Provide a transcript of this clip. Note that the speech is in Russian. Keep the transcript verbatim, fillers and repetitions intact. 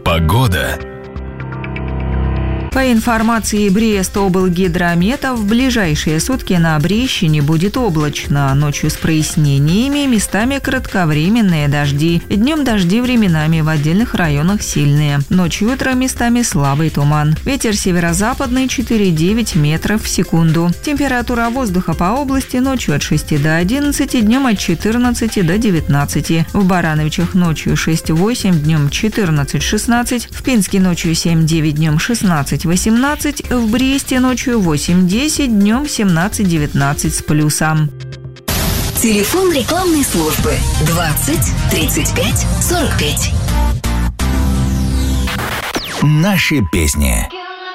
Погода. По информации Брест-облгидромета, в ближайшие сутки на Брещине будет облачно. Ночью с прояснениями, местами кратковременные дожди. Днем дожди временами, в отдельных районах сильные. Ночью и утром местами слабый туман. Ветер северо-западный четыре-девять метров в секунду. Температура воздуха по области ночью от шести до одиннадцати, днем от четырнадцати до девятнадцати. В Барановичах ночью шесть-восемь, днем четырнадцать-шестнадцать. В Пинске ночью семь-девять, днем шестнадцать-восемнадцать. В Бресте ночью восемь-десять, днем семнадцать-девятнадцать с плюсом. Телефон рекламной службы двадцать тридцать пять сорок пять. Наши песни.